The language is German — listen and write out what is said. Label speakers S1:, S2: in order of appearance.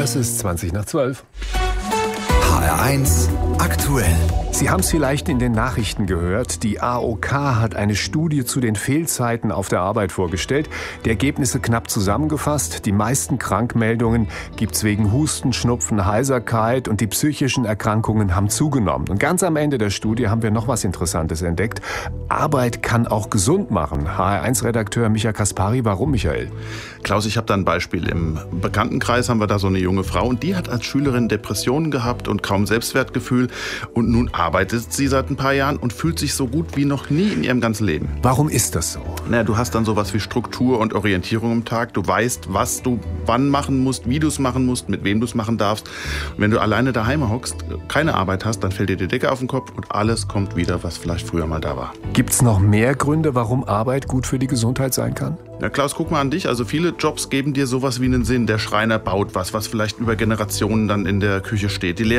S1: Es ist 20:20.
S2: HR1 aktuell.
S1: Sie haben es vielleicht in den Nachrichten gehört. Die AOK hat eine Studie zu den Fehlzeiten auf der Arbeit vorgestellt. Die Ergebnisse knapp zusammengefasst. Die meisten Krankmeldungen gibt's wegen Husten, Schnupfen, Heiserkeit und die psychischen Erkrankungen haben zugenommen. Und ganz am Ende der Studie haben wir noch was Interessantes entdeckt. Arbeit kann auch gesund machen. HR1-Redakteur Michael Kaspari, warum, Michael?
S3: Klaus, ich habe da ein Beispiel. Im Bekanntenkreis haben wir da so eine junge Frau und die hat als Schülerin Depressionen gehabt und kaum Selbstwertgefühl. Und nun arbeitet sie seit ein paar Jahren und fühlt sich so gut wie noch nie in ihrem ganzen Leben.
S1: Warum ist das so?
S3: Naja, du hast dann sowas wie Struktur und Orientierung im Tag. Du weißt, was du wann machen musst, wie du es machen musst, mit wem du es machen darfst. Und wenn du alleine daheim hockst, keine Arbeit hast, dann fällt dir die Decke auf den Kopf und alles kommt wieder, was vielleicht früher mal da war.
S1: Gibt's noch mehr Gründe, warum Arbeit gut für die Gesundheit sein kann?
S3: Na Klaus, guck mal an dich. Also viele Jobs geben dir sowas wie einen Sinn. Der Schreiner baut was vielleicht über Generationen dann in der Küche steht. Die